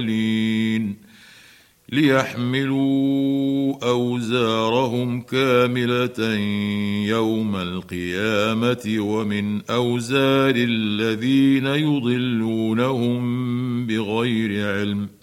ليحملوا أوزارهم كاملة يوم القيامة ومن أوزار الذين يضلونهم بغير علم